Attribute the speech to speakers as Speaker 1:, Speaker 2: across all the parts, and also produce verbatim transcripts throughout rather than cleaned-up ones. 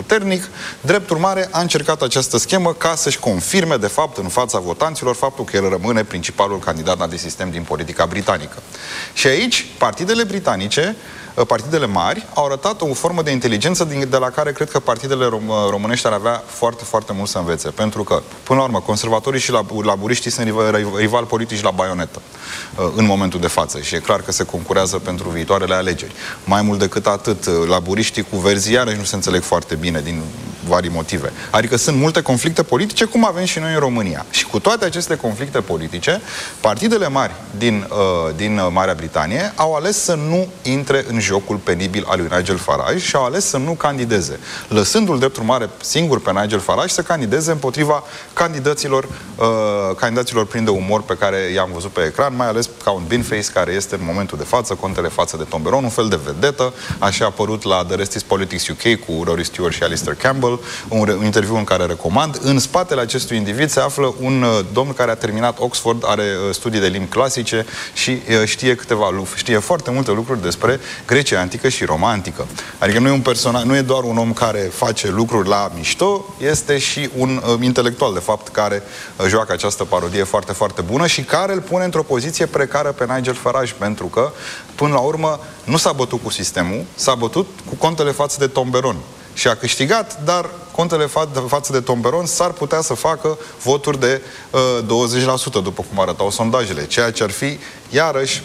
Speaker 1: puternic. Drept urmare, a încercat această schemă ca să-și confirme, de fapt, în fața votanților, faptul că el rămâne principalul candidat antisistem din politica britanică. Și aici, partidele britanice, partidele mari, au arătat o formă de inteligență din, de la care cred că partidele rom, românești ar avea foarte, foarte mult să învețe. Pentru că, până la urmă, conservatorii și laburiștii sunt rivali politici la baionetă în momentul de față și e clar că se concurează pentru viitoarele alegeri. Mai mult decât atât, laburiștii cu verzii iarăși nu se înțeleg foarte bine din vari motive. Adică sunt multe conflicte politice, cum avem și noi în România. Și cu toate aceste conflicte politice, partidele mari din, uh, din Marea Britanie au ales să nu intre în jocul penibil al lui Nigel Farage și au ales să nu candideze, lăsându-l drept urmare singur pe Nigel Farage să candideze împotriva candidaților, uh, candidaților plini de umor pe care i-am văzut pe ecran, mai ales ca un Binface, care este în momentul de față contele față de Tom Beron, un fel de vedetă, așa a apărut la The Rest is Politics U K cu Rory Stewart și Alistair Campbell, un, un interviu în care recomand. În spatele acestui individ se află un uh, domn care a terminat Oxford, are uh, studii de limbi clasice și uh, știe câteva lucruri, știe foarte multe lucruri despre Grecia antică și Roma antică. Adică nu e un personaj, nu e doar un om care face lucruri la mișto, este și un uh, intelectual, de fapt, care uh, joacă această parodie foarte, foarte bună și care îl pune într-o poziție precară pe Nigel Farage, pentru că, până la urmă, nu s-a bătut cu sistemul, s-a bătut cu contele față de Tom Beron. Și a câștigat, dar contele fa- față de Tom Beron s-ar putea să facă voturi de uh, douăzeci la sută, după cum arătau sondajele, ceea ce ar fi, iarăși,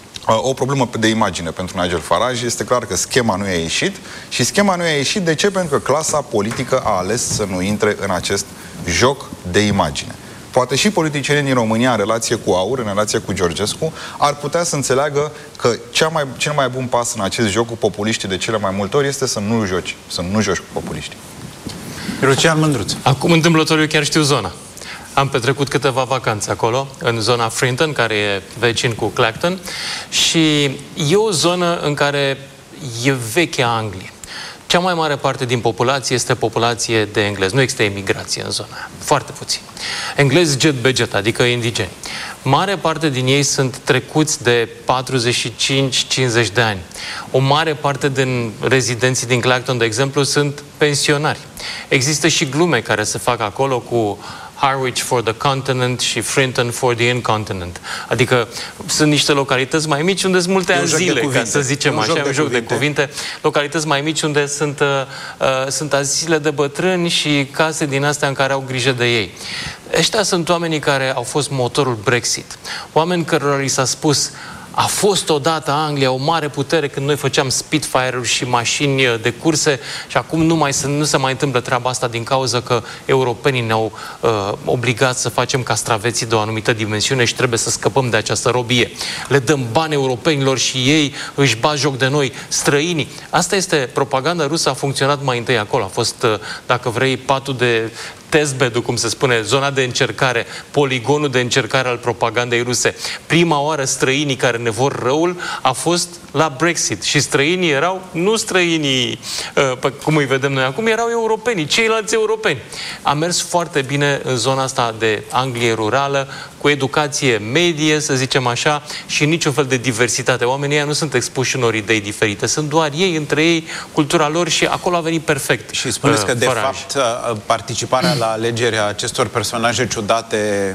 Speaker 1: o problemă de imagine pentru Nigel Farage. Este clar că schema nu i-a ieșit și schema nu i-a ieșit de ce? Pentru că clasa politică a ales să nu intre în acest joc de imagine. Poate și politicienii din România, în relație cu Aur, în relație cu Georgescu, ar putea să înțeleagă că cea mai, cel mai bun pas în acest joc cu populiștii de cele mai multe ori este să nu joci, să nu joci cu populiștii.
Speaker 2: Lucian Mândruț.
Speaker 3: Acum, întâmplător, eu chiar știu zona. Am petrecut câteva vacanțe acolo, în zona Frinton, care e vecin cu Clacton, și e o zonă în care e vechea Anglie. Cea mai mare parte din populație este populație de englezi. Nu există emigrație în zona aia. Foarte puțin. Englezi jet beget, adică indigeni. Mare parte din ei sunt trecuți de patruzeci și cinci cincizeci de ani. O mare parte din rezidenții din Clacton, de exemplu, sunt pensionari. Există și glume care se fac acolo cu Harwich for the continent și Frinton for the incontinent. Adică sunt niște localități mai mici unde sunt multe azile, ca să zicem așa, un joc de cuvinte. Localități mai mici unde sunt, uh, uh, sunt azile de bătrâni și case din astea în care au grijă de ei. Ăștia sunt oamenii care au fost motorul Brexit. Oameni cărora li s-a spus: a fost odată Anglia o mare putere când noi făceam Spitfire-uri și mașini de curse și acum nu, mai, nu se mai întâmplă treaba asta din cauza că europenii ne-au uh, obligat să facem castraveții de o anumită dimensiune și trebuie să scăpăm de această robie. Le dăm bani europenilor și ei își bat joc de noi, străinii. Asta este propaganda rusă, a funcționat mai întâi acolo. A fost, uh, dacă vrei, patul de testbed-ul, cum se spune, zona de încercare, poligonul de încercare al propagandei ruse. Prima oară străinii care ne vor răul a fost la Brexit și străinii erau, nu străinii uh, cum îi vedem noi acum, erau europenii, ceilalți europeni. A mers foarte bine în zona asta de Anglie rurală, cu educație medie, să zicem așa, și niciun fel de diversitate. Oamenii ăia nu sunt expuși unor idei diferite, sunt doar ei, între ei, cultura lor și acolo a venit perfect.
Speaker 2: Și spuneți că, de fapt, participarea la alegerea acestor personaje ciudate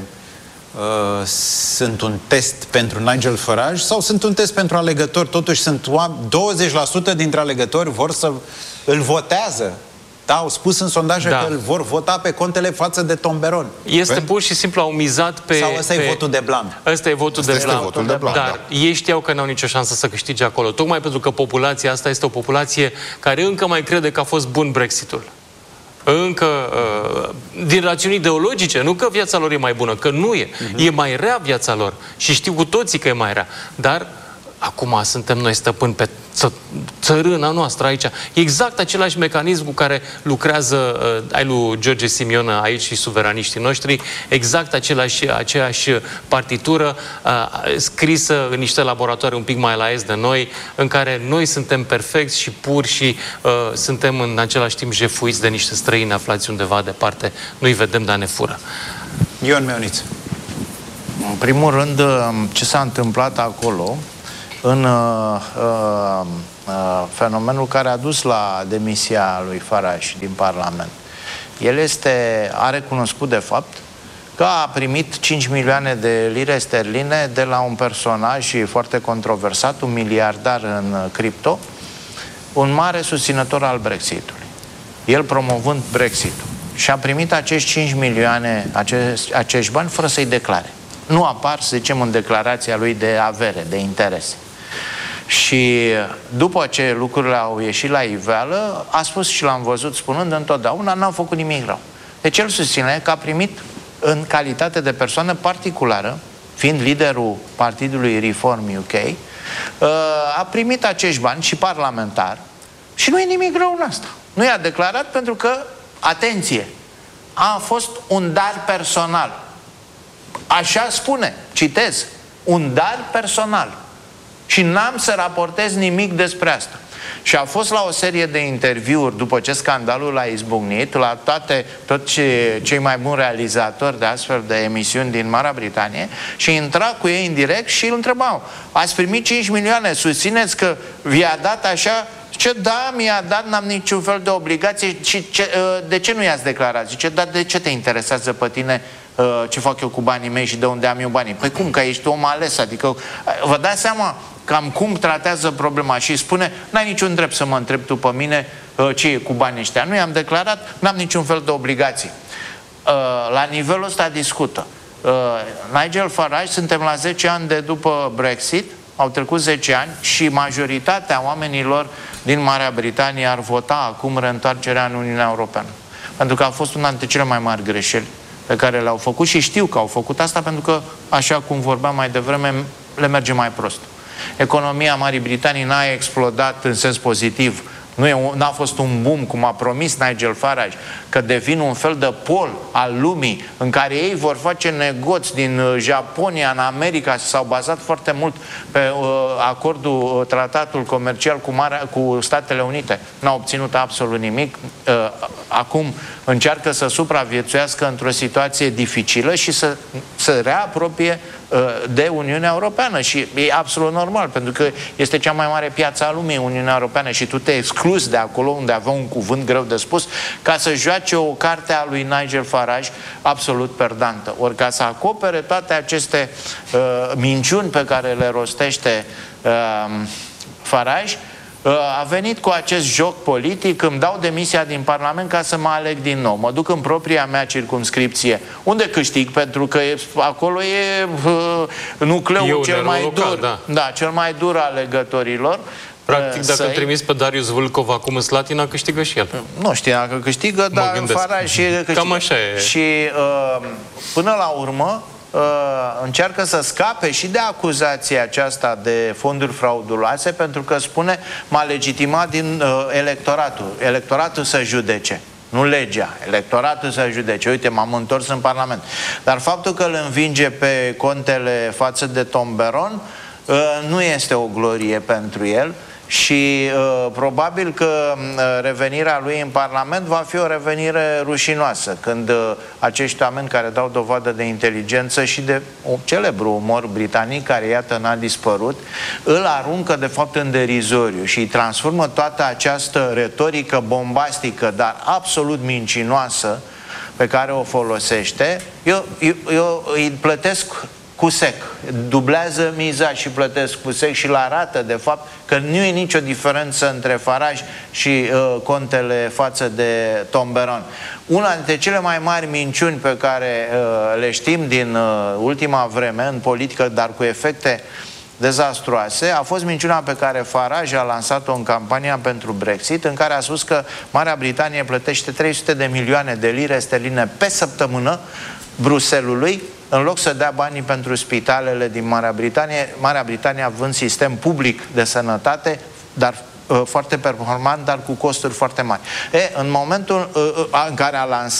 Speaker 2: uh, sunt un test pentru Nigel Farage sau sunt un test pentru alegători? Totuși sunt douăzeci la sută dintre alegători vor să îl votează. Da, au spus în sondaje da. că îl vor vota pe contele față de Tom Beron.
Speaker 3: Este pur și simplu au mizat pe...
Speaker 2: Sau ăsta
Speaker 3: pe...
Speaker 2: e votul de blam.
Speaker 3: Ăsta e votul
Speaker 1: Asta
Speaker 3: de blam.
Speaker 1: votul de blam,
Speaker 3: dar
Speaker 1: da.
Speaker 3: ei știau că n-au nicio șansă să câștige acolo. Tocmai pentru că populația asta este o populație care încă mai crede că a fost bun Brexitul. Încă, uh, din rațiuni ideologice, nu că viața lor e mai bună, că nu e. Uh-huh. E mai rea viața lor. Și știu cu toții că e mai rea. Dar acum suntem noi stăpâni pe ță țărâna noastră aici. Exact același mecanism cu care lucrează uh, ai lui George Simion aici și suveraniștii noștri, exact același, aceeași partitură uh, scrisă în niște laboratoare un pic mai la est de noi, în care noi suntem perfecți și puri și uh, suntem în același timp jefuiți de niște străini aflați undeva departe. Nu-i vedem, dar ne fură.
Speaker 2: Ion Meoniț.
Speaker 4: În primul rând, ce s-a întâmplat acolo, în uh, uh, fenomenul care a dus la demisia lui Farage din Parlament. El este, a recunoscut de fapt că a primit cinci milioane de lire sterline de la un personaj foarte controversat, un miliardar în cripto, un mare susținător al Brexitului. El promovând Brexitul. Și a primit acești cinci milioane, acești, acești bani, fără să-i declare. Nu apar, să zicem, în declarația lui de avere, de interese. Și după ce lucrurile au ieșit la iveală, a spus și l-am văzut spunând întotdeauna, n-am făcut nimic rău. Deci el susține că a primit în calitate de persoană particulară, fiind liderul partidului Reform U K, a primit acești bani și parlamentar și nu e nimic rău în asta. Nu i-a declarat pentru că, atenție, a fost un dar personal. Așa spune, citez, un dar personal. Și n-am să raportez nimic despre asta. Și a fost la o serie de interviuri după ce scandalul a izbucnit, la toate, tot ce, cei mai buni realizatori de astfel de emisiuni din Marea Britanie, și intra cu ei în direct și îl întrebau: ați primit cinci milioane, susțineți că vi-a dat așa? Ce da, mi-a dat, n-am niciun fel de obligație. Și ce, de ce nu i-ați declarat? Zice, dar de ce te interesează pe tine ce fac eu cu banii mei și de unde am eu banii? Păi cum, că ești om ales, adică vă dați seama cam cum tratează problema și spune, n-ai niciun drept să mă întrebi tu pe mine ce e cu banii ăștia. Nu i-am declarat, n-am niciun fel de obligații. La nivelul ăsta discută. Nigel Farage, suntem la zece ani de după Brexit, au trecut zece ani și majoritatea oamenilor din Marea Britanie ar vota acum reîntoarcerea în Uniunea Europeană. Pentru că a fost una dintre cele mai mari greșeli pe care le-au făcut și știu că au făcut asta pentru că, așa cum vorbeam mai devreme, le merge mai prost. Economia Marii Britanii n-a explodat în sens pozitiv. Nu a fost un boom, cum a promis Nigel Farage, că devin un fel de pol al lumii în care ei vor face negoți din Japonia în America. S-au bazat foarte mult pe uh, acordul, uh, tratatul comercial cu, Marea, cu Statele Unite. N-au obținut absolut nimic. Uh, acum încearcă să supraviețuiască într-o situație dificilă și să se reapropie uh, de Uniunea Europeană. Și e absolut normal, pentru că este cea mai mare piață a lumii, Uniunea Europeană, și tu te excluzi de acolo unde avea un cuvânt greu de spus ca să joace o carte a lui Nigel Farage absolut perdantă. Ori ca să acopere toate aceste uh, minciuni pe care le rostește uh, Farage, a venit cu acest joc politic: îmi dau demisia din Parlament ca să mă aleg din nou. Mă duc în propria mea circumscripție, unde câștig, pentru că acolo e uh, nucleul Eu cel mai local, dur, da. Da, cel mai dur al alegătorilor.
Speaker 3: Practic, dacă îl trimis pe Darius Vâlcov acum în Slatina, câștigă și el.
Speaker 4: Nu știu dacă câștigă, mă dar Farage și câștigă.
Speaker 3: Cam așa e.
Speaker 4: Și uh, până la urmă uh, încearcă să scape și de acuzația aceasta de fonduri frauduloase, pentru că spune, m-a legitimat din uh, electoratul. Electoratul să judece. Nu legea, electoratul să judece. Uite, m-am întors în Parlament. Dar faptul că îl învinge pe contele față de Tomberon uh, nu este o glorie pentru el. Și uh, probabil că uh, revenirea lui în Parlament va fi o revenire rușinoasă, când uh, acești oameni care dau dovadă de inteligență și de un celebru umor britanic, care iată n-a dispărut, îl aruncă de fapt în derizoriu și îi transformă toată această retorică bombastică, dar absolut mincinoasă, pe care o folosește. Eu, eu, eu îi plătesc cu sec, dublează miza și plătesc cu sec și le arată de fapt că nu e nicio diferență între Farage și uh, contele față de Tomberon. Una dintre cele mai mari minciuni pe care uh, le știm din uh, ultima vreme în politică, dar cu efecte dezastruoase, a fost minciuna pe care Farage a lansat-o în campania pentru Brexit, în care a spus că Marea Britanie plătește trei sute de milioane de lire sterline pe săptămână Bruxellesului, în loc să dea banii pentru spitalele din Marea Britanie, Marea Britanie având sistem public de sănătate, dar uh, foarte performant, dar cu costuri foarte mari. E, în momentul uh, în care a lansat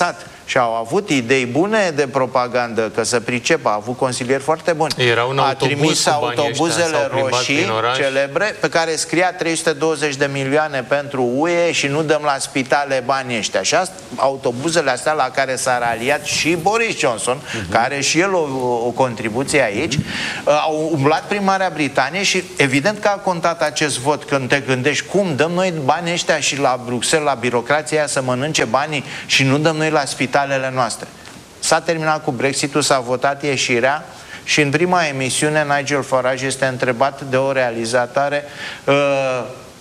Speaker 4: și au avut idei bune de propagandă, că să pricepă, a avut consilieri foarte buni.
Speaker 3: Era un
Speaker 4: a trimis autobuzele roșii celebre pe care scria trei sute douăzeci de milioane pentru U E și nu dăm la spitale banii ăștia. Și asta, autobuzele astea la care s-a raliat și Boris Johnson, uh-huh. care și el o, o contribuție aici, au umblat prin Marea Britanie și evident că a contat acest vot când te gândești cum dăm noi banii ăștia și la Bruxelles, la birocrația aia să mănânce banii și nu dăm noi la spitalele noastre. S-a terminat cu Brexit-ul, s-a votat ieșirea și în prima emisiune Nigel Farage este întrebat de o realizatoare uh,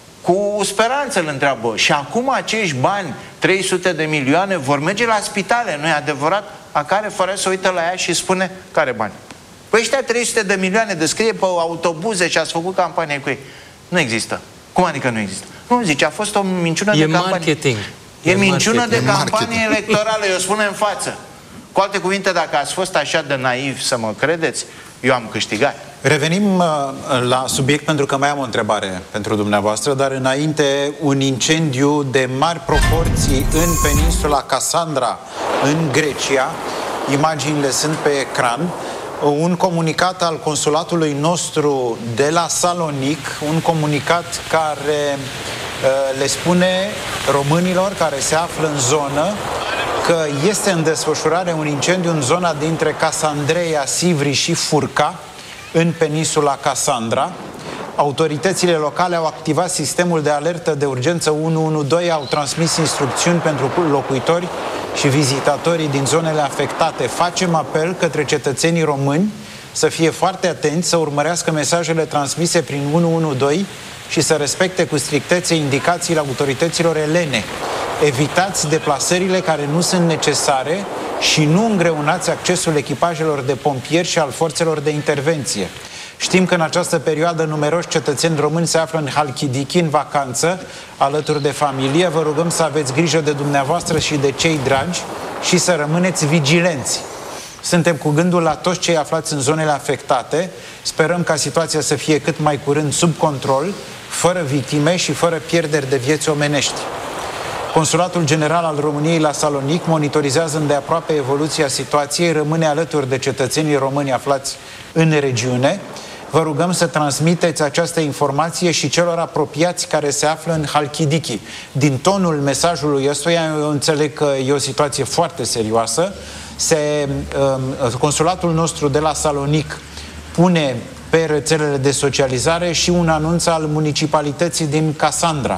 Speaker 4: cu speranță îl întreabă: și acum acești bani, trei sute de milioane, vor merge la spitale, nu-i adevărat? A care Farage se uită la ea și spune: care bani? Păi ăștia trei sute de milioane descrie pe autobuze și ați făcut campanie cu ei. Nu există. Cum adică nu există? Nu, zice, a fost o minciună
Speaker 3: e
Speaker 4: de campanie.
Speaker 3: Marketing.
Speaker 4: E, e minciună
Speaker 3: marketing.
Speaker 4: de campanie electorală, eu spun în față. Cu alte cuvinte, dacă ați fost așa de naiv să mă credeți, eu am câștigat.
Speaker 2: Revenim uh, la subiect pentru că mai am o întrebare pentru dumneavoastră, dar înainte, un incendiu de mari proporții în peninsula Cassandra, în Grecia. Imaginile sunt pe ecran. Un comunicat al consulatului nostru de la Salonic, un comunicat care uh, le spune românilor care se află în zonă că este în desfășurare un incendiu în zona dintre Cassandreia, Sivri și Furca, în peninsula Cassandra. Autoritățile locale au activat sistemul de alertă de urgență unu unu doi, au transmis instrucțiuni pentru locuitori și vizitatorii din zonele afectate. Facem apel către cetățenii români să fie foarte atenți, să urmărească mesajele transmise prin unu unu doi și să respecte cu strictețe indicațiile autorităților elene. Evitați deplasările care nu sunt necesare și nu îngreunați accesul echipajelor de pompieri și al forțelor de intervenție. Știm că în această perioadă numeroși cetățeni români se află în Halkidiki, în vacanță, alături de familie. Vă rugăm să aveți grijă de dumneavoastră și de cei dragi și să rămâneți vigilenți. Suntem cu gândul la toți cei aflați în zonele afectate. Sperăm ca situația să fie cât mai curând sub control, fără victime și fără pierderi de vieți omenești. Consulatul General al României la Salonic monitorizează îndeaproape evoluția situației, rămâne alături de cetățenii români aflați în regiune. Vă rugăm să transmiteți această informație și celor apropiați care se află în Halkidiki. Din tonul mesajului ăstuia, eu înțeleg că e o situație foarte serioasă. Se, uh, consulatul nostru de la Salonic pune pe rețelele de socializare și un anunț al municipalității din Cassandra.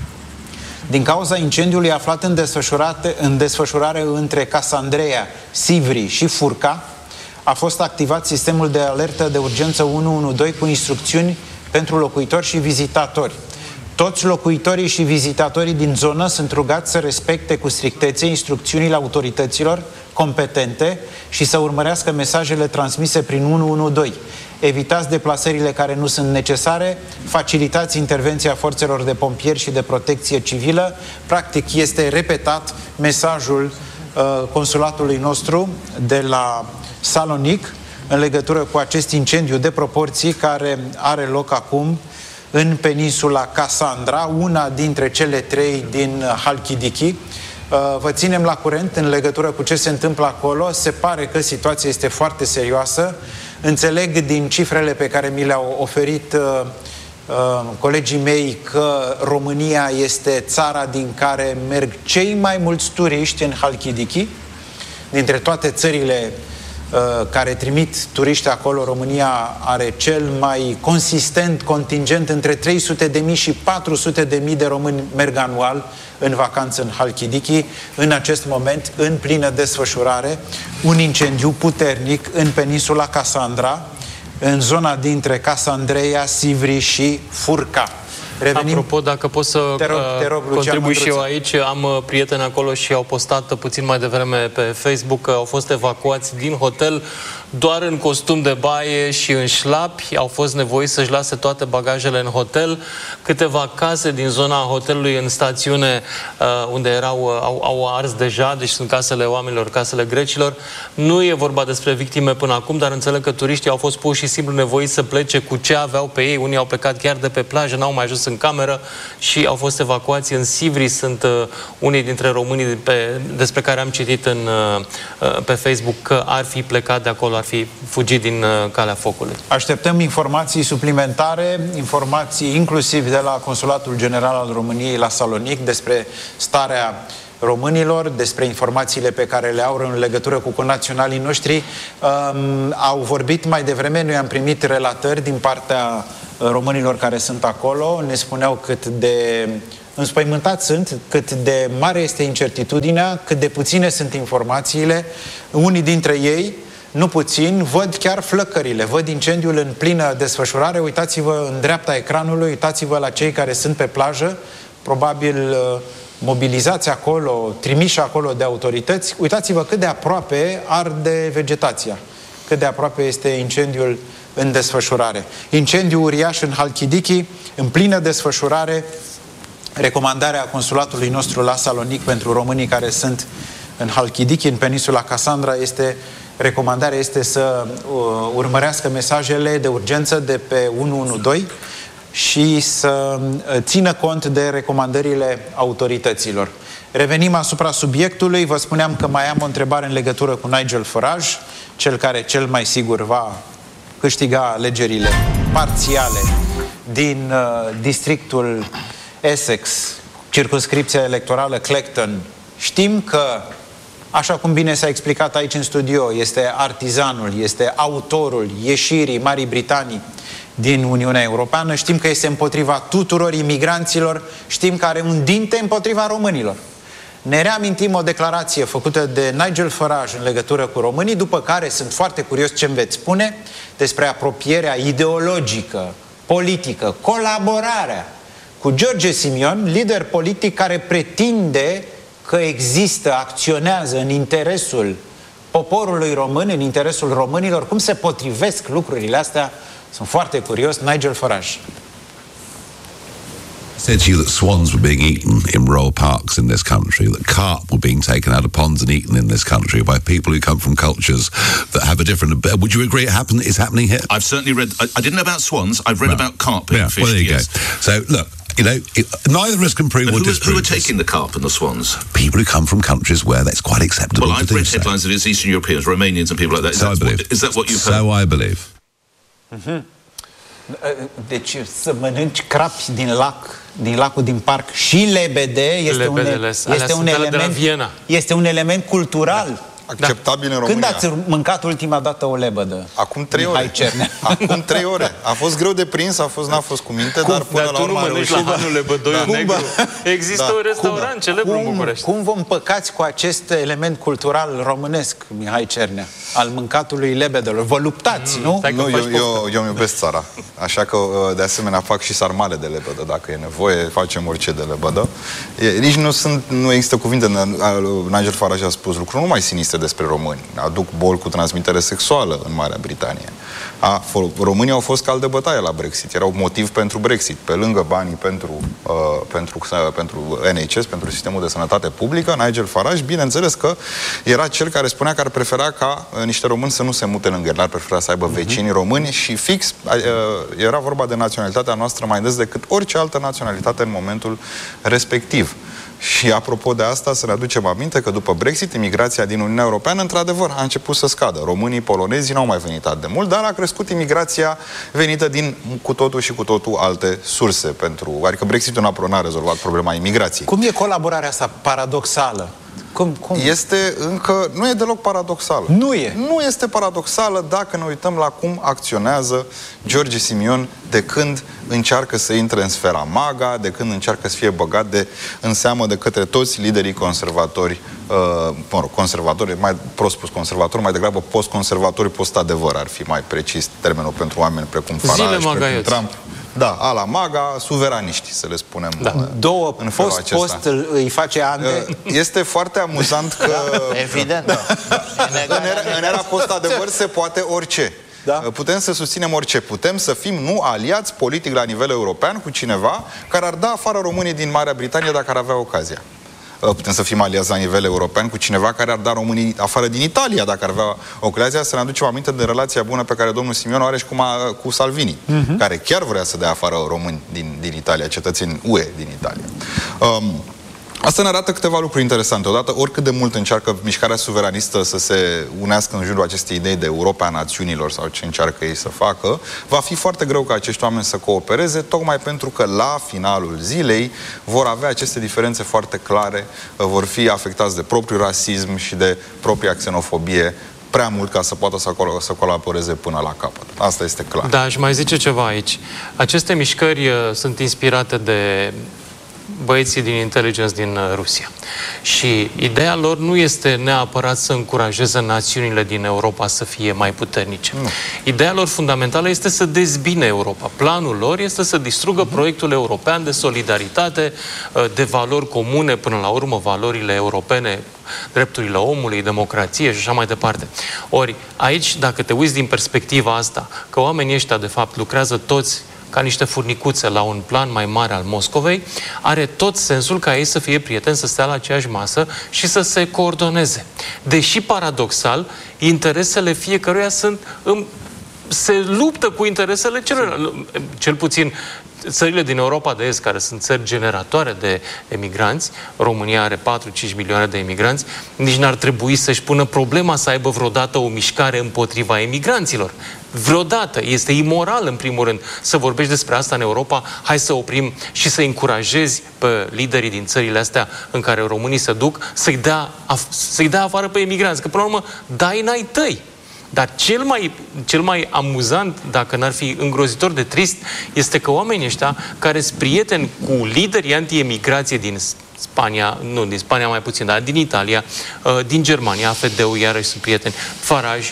Speaker 2: Din cauza incendiului aflat în desfășurare, în desfășurare între Cassandreia, Sivri și Furca, a fost activat sistemul de alertă de urgență unu unu doi cu instrucțiuni pentru locuitori și vizitatori. Toți locuitorii și vizitatorii din zonă sunt rugați să respecte cu strictețe instrucțiunile autorităților competente și să urmărească mesajele transmise prin unu unu doi. Evitați deplasările care nu sunt necesare, facilitați intervenția forțelor de pompieri și de protecție civilă. Practic este repetat mesajul uh, consulatului nostru de la Salonic în legătură cu acest incendiu de proporții care are loc acum în peninsula Cassandra, una dintre cele trei din Halkidiki. Vă ținem la curent în legătură cu ce se întâmplă acolo. Se pare că situația este foarte serioasă. Înțeleg din cifrele pe care mi le-au oferit uh, uh, colegii mei că România este țara din care merg cei mai mulți turiști în Halkidiki. Dintre toate țările uh, care trimit turiști acolo, România are cel mai consistent contingent. Între trei sute de mii și patru sute de mii de români merg anual în vacanță în Halkidiki. În acest moment, în plină desfășurare, un incendiu puternic în peninsula Cassandra, în zona dintre Cassandreia, Sivri și Furca.
Speaker 3: Revenim. Apropo, dacă pot să
Speaker 2: te rog, te rog,
Speaker 3: contribui și eu aici, am prieteni acolo și au postat puțin mai devreme pe Facebook că au fost evacuați din hotel doar în costum de baie și în șlapi, au fost nevoiți să-și lase toate bagajele în hotel. Câteva case din zona hotelului în stațiune, unde erau, au, au ars deja, deci sunt casele oamenilor, casele grecilor. Nu e vorba despre victime până acum, dar înțeleg că turiștii au fost pur și simplu nevoiți să plece cu ce aveau pe ei. Unii au plecat chiar de pe plajă, n-au mai ajuns în cameră și au fost evacuați în Sivri. Sunt uh, unii dintre românii pe, despre care am citit în, uh, pe Facebook că ar fi plecat de acolo, ar fi fugit din uh, calea focului.
Speaker 2: Așteptăm informații suplimentare, informații inclusiv de la Consulatul General al României la Salonic despre starea românilor, despre informațiile pe care le au în legătură cu connaționalii noștri. Um, au vorbit mai devreme, noi am primit relatări din partea românilor care sunt acolo, ne spuneau cât de înspăimântați sunt, cât de mare este incertitudinea, cât de puține sunt informațiile. Unii dintre ei, nu puțin, văd chiar flăcările, văd incendiul în plină desfășurare. Uitați-vă în dreapta ecranului, uitați-vă la cei care sunt pe plajă, probabil mobilizați acolo, trimiși acolo de autorități. Uitați-vă cât de aproape arde vegetația, cât de aproape este incendiul în desfășurare. Incendiu uriaș în Halkidiki, în plină desfășurare. Recomandarea consulatului nostru la Salonic pentru românii care sunt în Halkidiki, în peninsula Cassandra, este, recomandarea este să uh, urmărească mesajele de urgență de pe unu unu doi și să țină cont de recomandările autorităților. Revenim asupra subiectului. Vă spuneam că mai am o întrebare în legătură cu Nigel Farage, cel care cel mai sigur va câștiga alegerile parțiale din uh, districtul Essex, circumscripția electorală Clacton. Știm că, așa cum bine s-a explicat aici în studio, este artizanul, este autorul ieșirii Marii Britanii din Uniunea Europeană. Știm că este împotriva tuturor imigranților, știm că are un dinte împotriva românilor. Ne reamintim o declarație făcută de Nigel Farage în legătură cu românii, după care sunt foarte curios ce îmi veți spune despre apropierea ideologică, politică, colaborarea cu George Simion, lider politic care pretinde că există, acționează în interesul poporului român, în interesul românilor. Cum se potrivesc lucrurile astea? Sunt foarte curios. Nigel Farage.
Speaker 5: Said to you that swans were being eaten in royal parks in this country, that carp were being taken out of ponds and eaten in this country by people who come from cultures that have a different... Would you agree it happen, it's happening here?
Speaker 6: I've certainly read... I, I didn't know about swans. I've read no. about carp being
Speaker 5: yeah,
Speaker 6: fished.
Speaker 5: Well, there you
Speaker 6: yes.
Speaker 5: go. So, look, you know, it, neither of us can prove
Speaker 6: but
Speaker 5: or
Speaker 6: who,
Speaker 5: disprove.
Speaker 6: Who are taking the carp and the swans?
Speaker 5: People who come from countries where that's quite acceptable
Speaker 6: well,
Speaker 5: to
Speaker 6: I've
Speaker 5: do
Speaker 6: read
Speaker 5: so.
Speaker 6: headlines that it's Eastern Europeans, Romanians and people like that. Is,
Speaker 5: so
Speaker 6: that,
Speaker 5: I believe.
Speaker 6: What, is that what you've
Speaker 5: so
Speaker 6: heard?
Speaker 5: I believe.
Speaker 2: Mm-hmm. Deci să mănânci crapi din lac, din lacul din parc și lebede este un, este un element, este un element cultural.
Speaker 1: Acceptabil
Speaker 2: da.
Speaker 1: în România.
Speaker 2: Când ați mâncat ultima dată o lebădă?
Speaker 1: Acum trei ore. Acum trei ore. A fost greu de prins, a fost, n-a fost cu minte, cum, dar până
Speaker 3: dar
Speaker 1: la urmă
Speaker 3: a reușit. La Hanul Lebădoiu
Speaker 1: da.
Speaker 3: Negru. Există da. un restaurant cum, celebru
Speaker 2: cum,
Speaker 3: în București.
Speaker 2: Cum vă împăcați cu acest element cultural românesc, Mihai Cernea, al mâncatului lebedelor? Vă luptați, mm, nu?
Speaker 1: Nu, eu, eu, eu îmi iubesc țara. Așa că, de asemenea, fac și sarmale de lebădă, dacă e nevoie, facem orice de lebădă. E, nici nu, sunt, nu există cuvinte. Nigel Farage a spus lucruri nu mai sinistre despre români. Aduc boli cu transmitere sexuală în Marea Britanie. A, Românii au fost cal de bătaie la Brexit. Erau motiv pentru Brexit. Pe lângă banii pentru, uh, pentru, uh, pentru N H S, pentru sistemul de sănătate publică, Nigel Farage, bineînțeles că era cel care spunea că ar prefera ca uh, niște români să nu se mute lângă el, ar prefera să aibă vecini români și fix uh, era vorba de naționalitatea noastră mai des decât orice altă naționalitate în momentul respectiv. Și apropo de asta, să ne aducem aminte că după Brexit, imigrația din Uniunea Europeană, într-adevăr, a început să scadă. Românii, polonezii n-au mai venit atât de mult, dar a crescut imigrația venită din cu totul și cu totul alte surse. Pentru, adică Brexitul n-a rezolvat problema imigrației.
Speaker 2: Cum e colaborarea asta paradoxală? Cum, cum?
Speaker 1: Este încă... Nu e deloc paradoxală.
Speaker 2: Nu e.
Speaker 1: Nu este paradoxală dacă ne uităm la cum acționează George Simion de când încearcă să intre în sfera MAGA, de când încearcă să fie băgat de, în seamă de către toți liderii conservatori, uh, mă rog, conservatori, mai prost spus conservatori, mai degrabă post-conservatori, post-adevăr ar fi mai precis termenul pentru oameni precum Farage, precum Trump. Da, a la MAGA, suveraniști, să le spunem.
Speaker 2: Da. Două
Speaker 1: în felul
Speaker 2: post,
Speaker 1: acesta.
Speaker 2: post îi face ante.
Speaker 1: Este foarte amuzant că...
Speaker 4: Evident, da.
Speaker 1: În era, în era post-adevăr se poate orice.
Speaker 2: Da.
Speaker 1: Putem să susținem orice. Putem să fim nu aliați politic la nivel european cu cineva care ar da afară românii din Marea Britanie dacă ar avea ocazia. Putem să fim aliați la nivel european cu cineva care ar da românii afară din Italia dacă ar avea ocazia. Să ne aducem aminte de relația bună pe care domnul Simion o are și cu, cu Salvini, uh-huh. care chiar vrea să dea afară români din, din Italia, cetățeni U E din Italia. Um, Asta ne arată câteva lucruri interesante. Odată, oricât de mult încearcă mișcarea suveranistă să se unească în jurul acestei idei de Europa a națiunilor sau ce încearcă ei să facă, va fi foarte greu ca acești oameni să coopereze, tocmai pentru că la finalul zilei vor avea aceste diferențe foarte clare, vor fi afectați de propriul rasism și de propria xenofobie prea mult ca să poată să, col să colaboreze până la capăt. Asta este clar.
Speaker 3: Da, aș mai zice ceva aici. Aceste mișcări uh, sunt inspirate de băieții din intelligence din Rusia. Și ideea lor nu este neapărat să încurajeze națiunile din Europa să fie mai puternice. Nu. Ideea lor fundamentală este să dezbine Europa. Planul lor este să distrugă uh-huh. proiectul european de solidaritate, de valori comune, până la urmă valorile europene, drepturile omului, democrație și așa mai departe. Ori aici, dacă te uiți din perspectiva asta, că oamenii ăștia de fapt lucrează toți ca niște furnicuțe la un plan mai mare al Moscovei, are tot sensul ca ei să fie prieteni, să stea la aceeași masă și să se coordoneze. Deși, paradoxal, interesele fiecăruia sunt... În, se luptă cu interesele celor, cel puțin țările din Europa de Est, care sunt țări generatoare de emigranți, România are patru-cinci milioane de emigranți, nici n-ar trebui să-și pună problema să aibă vreodată o mișcare împotriva emigranților. Vreodată. Este imoral, în primul rând, să vorbești despre asta în Europa. Hai să oprim și să încurajezi pe liderii din țările astea în care românii se duc să-i dea, să-i dea afară pe emigranți. Că, până la urmă, dai n-ai tăi. Dar cel mai, cel mai amuzant, dacă n-ar fi îngrozitor de trist, este că oamenii ăștia, care sunt prieteni cu liderii anti-emigrație din Spania, nu, din Spania mai puțin, dar din Italia, din Germania, A F D-ul iarăși sunt prieteni, Farage,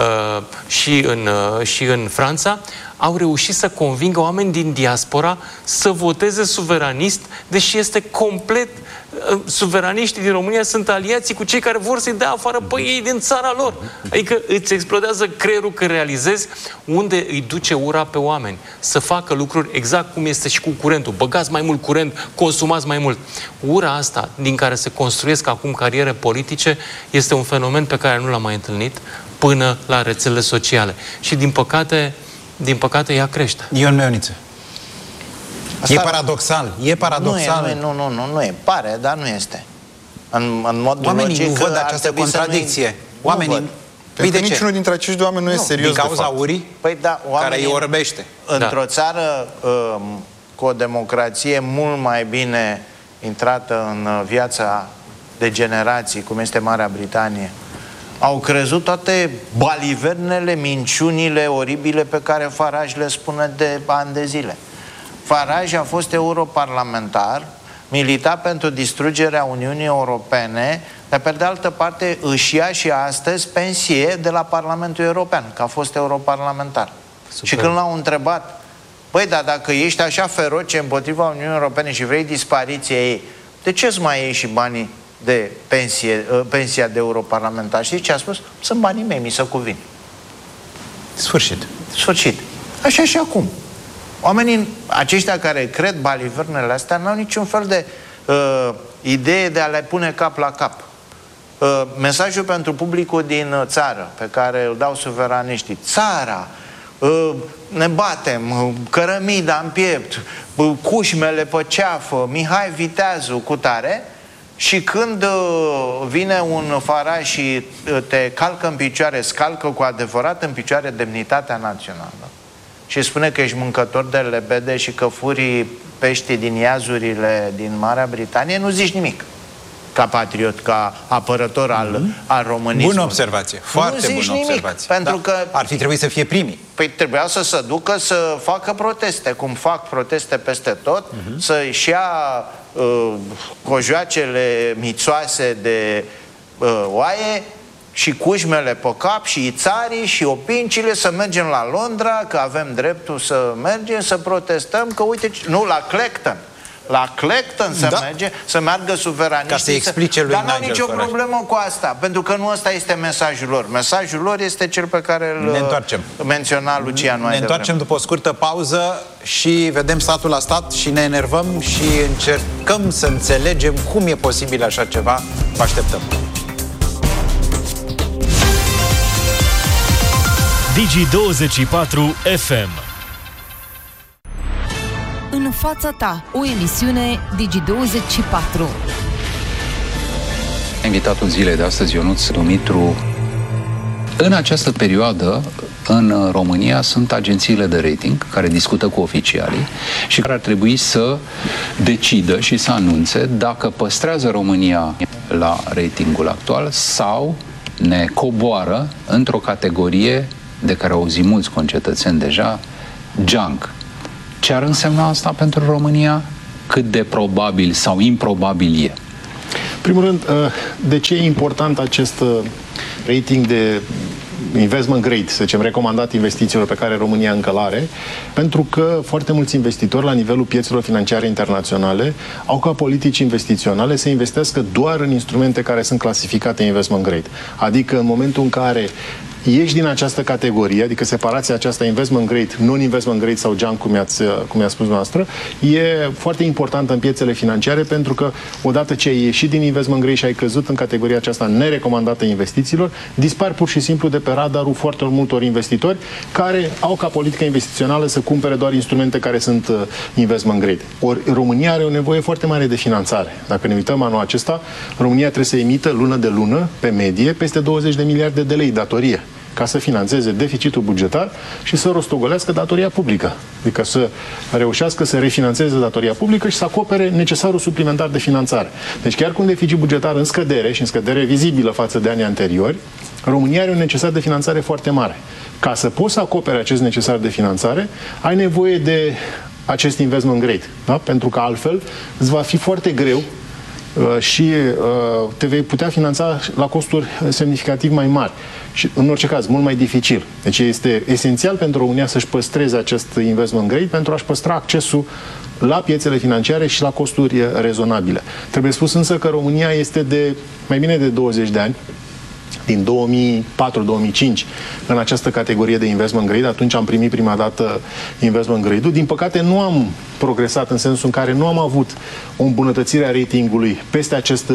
Speaker 3: și în, și în Franța, au reușit să convingă oameni din diaspora să voteze suveranist, deși este complet... Suveraniștii din România sunt aliații cu cei care vor să-i dea afară pe ei din țara lor. Adică îți explodează creierul că realizezi unde îi duce ura pe oameni. Să facă lucruri exact cum este și cu curentul. Băgați mai mult curent, consumați mai mult. Ura asta, din care se construiesc acum cariere politice, este un fenomen pe care nu l-am mai întâlnit până la rețelele sociale. Și din păcate, din păcate ea crește.
Speaker 2: Ion Meoniță. Asta... E paradoxal. E paradoxal.
Speaker 4: Nu, e, nu, nu, nu, nu e. Pare, dar nu este. În, în mod
Speaker 2: Oamenii
Speaker 4: logic,
Speaker 2: nu văd această contradicție. Oamenii...
Speaker 1: Nu Pentru că niciunul dintre acești oameni nu, nu e serios,
Speaker 2: din cauza urii,
Speaker 4: păi da,
Speaker 2: care îi orbește.
Speaker 4: Într-o
Speaker 3: da.
Speaker 4: țară um, cu o democrație mult mai bine intrată în viața de generații, cum este Marea Britanie, au crezut toate balivernele, minciunile oribile pe care Farage le spune de ani de zile. Farage a fost europarlamentar, milita pentru distrugerea Uniunii Europene, dar pe de altă parte își ia și astăzi pensie de la Parlamentul European, că a fost europarlamentar. Super. Și când l-au întrebat, băi, dar dacă ești așa feroce împotriva Uniunii Europene și vrei dispariția ei, de ce îți mai iei și banii de pensie, pensia de europarlamentar? Știți ce a spus? Sunt banii mei, mi se cuvin.
Speaker 2: Sfârșit.
Speaker 4: Sfârșit. Așa și acum. Oamenii aceștia care cred balivernele astea n-au niciun fel de uh, idee de a le pune cap la cap. Uh, mesajul pentru publicul din țară, pe care îl dau suveraniștii: țara, uh, ne batem, uh, cărămida în piept, uh, cușmele pe ceafă, Mihai Viteazu, cu tare. Și când uh, vine un Farage și uh, te calcă în picioare, scalcă cu adevărat în picioare demnitatea națională și spune că ești mâncător de lebede și că furii peștii din iazurile din Marea Britanie, nu zici nimic ca patriot, ca apărător al, mm-hmm. al românismului.
Speaker 2: Bună observație, foarte
Speaker 4: nu
Speaker 2: bună
Speaker 4: nimic,
Speaker 2: observație.
Speaker 4: pentru
Speaker 2: da.
Speaker 4: că
Speaker 2: ar fi trebuit să fie primii.
Speaker 4: Păi trebuia să se ducă să facă proteste, cum fac proteste peste tot, mm-hmm. să-și ia uh, cojoacele mițoase de uh, oaie și cușmele pe cap și ițarii și opincile să mergem la Londra, că avem dreptul să mergem, să protestăm, că uite, nu, la Clacton. La Clacton să
Speaker 2: da. merge,
Speaker 4: să meargă suveraniștii.
Speaker 2: Ca să explice lui
Speaker 4: Dar nu au
Speaker 2: Nigel
Speaker 4: nicio
Speaker 2: Farage.
Speaker 4: problemă cu asta, pentru că nu ăsta este mesajul lor. Mesajul lor este cel pe care îl
Speaker 2: ne întoarcem.
Speaker 4: menționa Lucian mai
Speaker 2: Ne întoarcem după o scurtă pauză și vedem statul la stat și ne enervăm și încercăm să înțelegem cum e posibil așa ceva. Vă așteptăm.
Speaker 7: Digi douăzeci și patru F M.
Speaker 8: În fața ta, o emisiune Digi douăzeci și patru.
Speaker 9: Invitatul zilei de astăzi, Ionuț Dumitru. În această perioadă, în România, sunt agențiile de rating care discută cu oficialii și care ar trebui să decidă și să anunțe dacă păstrează România la ratingul actual sau ne coboară într-o categorie de care au auzit mulți concetățeni deja, junk. Ce ar însemna asta pentru România? Cât de probabil sau improbabil e?
Speaker 10: Primul rând, de ce e important acest rating de investment grade, să zicem, recomandat investițiilor pe care România încă l-are? Pentru că foarte mulți investitori la nivelul piețelor financiare internaționale au ca politici investiționale să investească doar în instrumente care sunt clasificate investment grade. Adică în momentul în care ieși din această categorie, adică separația aceasta investment grade, non-investment grade sau junk, cum i-ați, cum i-a spus noastră, e foarte importantă în piețele financiare pentru că odată ce ai ieșit din investment grade și ai căzut în categoria aceasta nerecomandată investițiilor, dispar pur și simplu de pe radarul foarte multor investitori care au ca politică investițională să cumpere doar instrumente care sunt investment grade. Ori România are o nevoie foarte mare de finanțare. Dacă ne uităm anul acesta, România trebuie să emită lună de lună, pe medie, peste douăzeci de miliarde de lei datorie, ca să finanțeze deficitul bugetar și să rostogolească datoria publică. Adică să reușească să refinanțeze datoria publică și să acopere necesarul suplimentar de finanțare. Deci chiar cu un deficit bugetar în scădere și în scădere vizibilă față de anii anteriori, România are un necesar de finanțare foarte mare. Ca să poți să acopere acest necesar de finanțare, ai nevoie de acest investment grade. Da? Pentru că altfel îți va fi foarte greu și te vei putea finanța la costuri semnificativ mai mari și, în orice caz, mult mai dificil. Deci este esențial pentru România să-și păstreze acest investment grade pentru a-și păstra accesul la piețele financiare și la costuri rezonabile. Trebuie spus însă că România este de mai bine de douăzeci de ani, din două mii patru două mii cinci, în această categorie de investment grade. Atunci am primit prima dată investment grade-ul. Din păcate nu am progresat în sensul în care nu am avut o îmbunătățire a ratingului peste acest,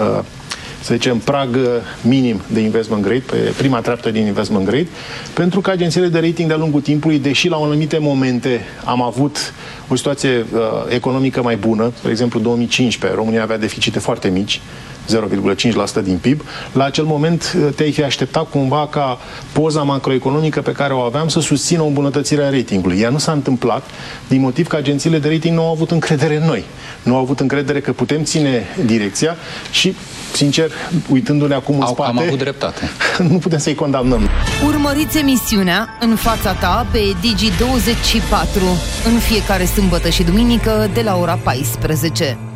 Speaker 10: să zicem, prag minim de investment grade, pe prima treaptă din investment grade, pentru că agențiile de rating de-a lungul timpului, deși la anumite momente am avut o situație uh, economică mai bună, de exemplu două mii cincisprezece, România avea deficite foarte mici, zero virgulă cinci la sută din P I B, la acel moment te-ai fi așteptat cumva ca poza macroeconomică pe care o aveam să susțină o îmbunătățire a ratingului. Ea nu s-a întâmplat din motiv că agențiile de rating nu au avut încredere în noi. Nu au avut încredere că putem ține direcția și, sincer, uitându-ne acum în
Speaker 9: au,
Speaker 10: spate,
Speaker 9: am avut dreptate.
Speaker 10: Nu putem să-i condamnăm.
Speaker 8: Urmăriți emisiunea În fața ta pe Digi douăzeci și patru în fiecare sâmbătă și duminică de la ora paisprezece.